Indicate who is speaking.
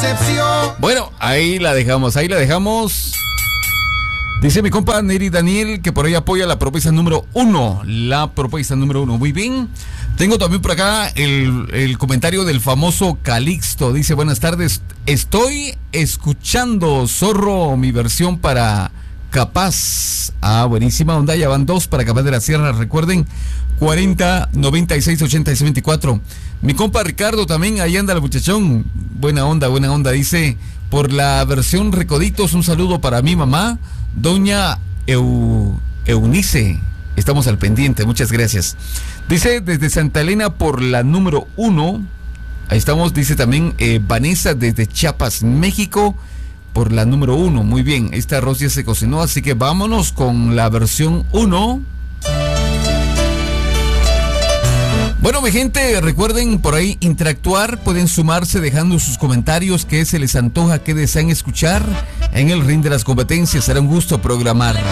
Speaker 1: decepción.
Speaker 2: Bueno, ahí la dejamos. Dice mi compa Neri Daniel que por ahí apoya la propuesta número 1. Muy bien. Tengo también por acá el comentario del famoso Calixto. Dice, buenas tardes. Estoy escuchando, Zorro, mi versión para Capaz. Buenísima onda. Ya van 2 para Capaz de la Sierra. Recuerden, 40 96 86 24. Mi compa Ricardo también, ahí anda el muchachón. Buena onda. Dice, por la versión Recoditos, un saludo para mi mamá, doña Eunice. Estamos al pendiente, muchas gracias. Dice, desde Santa Elena por la número 1. Ahí estamos, dice también Vanessa desde Chiapas, México, por la número 1. Muy bien, esta arroz ya se cocinó, así que vámonos con la versión 1. Bueno, mi gente, recuerden por ahí interactuar, pueden sumarse dejando sus comentarios, qué se les antoja, qué desean escuchar en el ring de las competencias. Será un gusto programar.